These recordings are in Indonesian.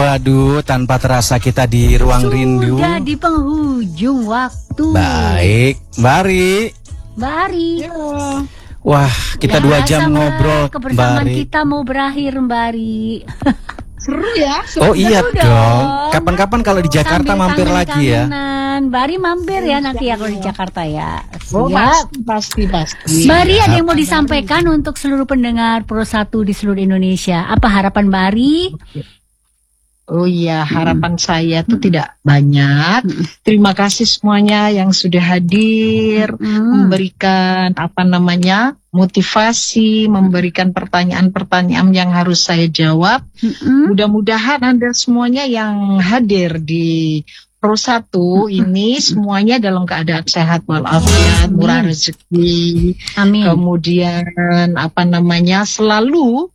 Waduh, tanpa terasa kita di ruang rindu. Sudah di penghujung waktu. Baik, Bari. Bari. Wah, kita 2 jam ngobrol. Kebersamaan Bari. kita mau berakhir, Bari. Seru ya. Oh iya Seru dong. Kapan-kapan kalau di Jakarta Sambil mampir lagi ya. Bari mampir ya nanti ya kalau di Jakarta ya. Oh, Siap. pasti. Bari, ada yang mau disampaikan untuk seluruh pendengar Pro 1 di seluruh Indonesia? Apa harapan Bari? Oh iya, harapan saya tuh tidak banyak. Terima kasih semuanya yang sudah hadir, memberikan motivasi, memberikan pertanyaan-pertanyaan yang harus saya jawab. Mudah-mudahan Anda semuanya yang hadir di Pro 1 ini semuanya dalam keadaan sehat walafiat, murah rezeki. Amin. Kemudian selalu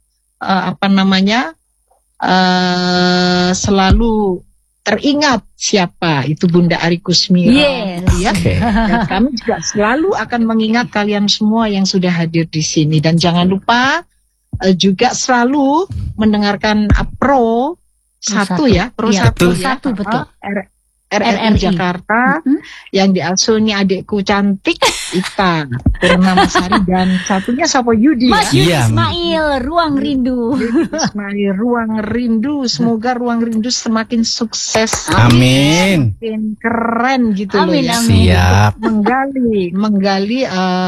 selalu teringat siapa itu Bunda Ari Kusmira. Yes. Ya. Dan kami juga selalu akan mengingat kalian semua yang sudah hadir di sini, dan jangan lupa juga selalu mendengarkan Pro 1 ya, Pro 1 ya. Betul. RRI Jakarta yang diasuni adikku cantik Ita Purnamasari, dan satunya siapa, Yudi Mas ya. Yudi Ismail, Ruang Rindu. Ismail, Ruang Rindu. Semoga Ruang Rindu semakin sukses. Amin. Semakin keren gitu loh Amin, ya. amin. Siap. Menggali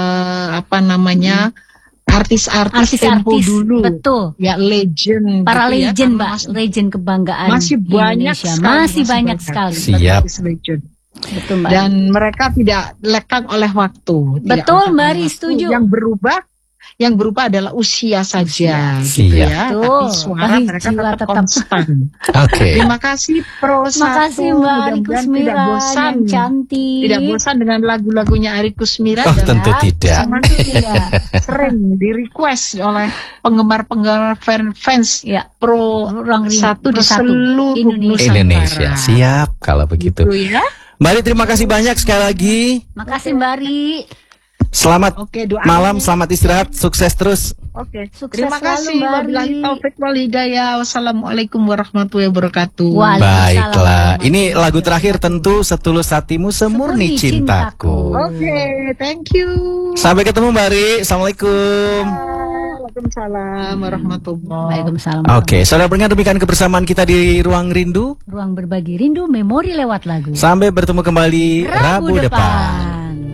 artis-artis tempo dulu. Betul. Ya, legend. Para gitu ya, legend, karena Mbak. Legend kebanggaan masih banyak Indonesia. sekali, Masih banyak sekali. Siap. artis legend. Betul, Mbak. Dan mereka tidak lekang oleh waktu. Tidak Betul, lekang Mbak, oleh waktu. setuju. Yang berubah adalah usia saja, gitu Siap. ya. Betul. Tapi suara Tapi mereka jiwa tetap tetap. konstan. Oke. Terima kasih Pro 1. Terima kasih Mbak Ari Mudah-mudahan tidak Kusmira bosan. yang cantik. Tidak bosan dengan lagu-lagunya Ari Kusmira. Oh, dan tentu tidak. sering di request oleh penggemar fans Ya. Pro Ruang Rindu 1 di Pro 1 seluruh Indonesia. Indonesia. Siap kalau begitu. Gitu ya. Bari, terima kasih banyak sekali lagi. Makasih Mbak Ari. Selamat Oke, doa malam, selamat istirahat, sukses terus. Oke, Sukses terima selalu, kasih. Mbak Wabillahi Ari. taufik wal hidayah. Wassalamualaikum warahmatullahi wabarakatuh. Waalaikumsalam. Baiklah, ini lagu terakhir tentu Setulus Hatimu Semurni Semurni Cintaku. Oke, thank you. Sampai ketemu Bari, Assalamualaikum. Waalaikumsalam warahmatullahi. Waalaikumsalam. Oke, saudara pendengar, demikian kebersamaan kita di Ruang Rindu. Ruang berbagi rindu, memori lewat lagu. Sampai bertemu kembali Rabu depan.